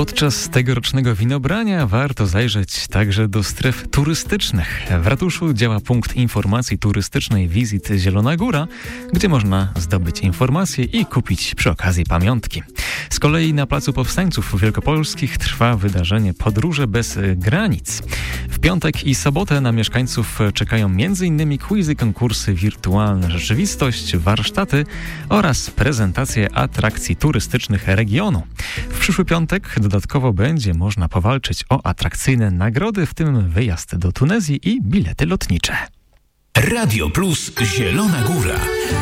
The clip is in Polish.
Podczas tegorocznego winobrania warto zajrzeć także do stref turystycznych. W ratuszu działa punkt informacji turystycznej Visit Zielona Góra, gdzie można zdobyć informacje i kupić przy okazji pamiątki. Z kolei na Placu Powstańców Wielkopolskich trwa wydarzenie Podróże bez granic. W piątek i sobotę na mieszkańców czekają m.in. quizy, konkursy, wirtualna rzeczywistość, warsztaty oraz prezentacje atrakcji turystycznych regionu. W przyszły piątek dodatkowo będzie można powalczyć o atrakcyjne nagrody, w tym wyjazd do Tunezji i bilety lotnicze. Radio Plus Zielona Góra.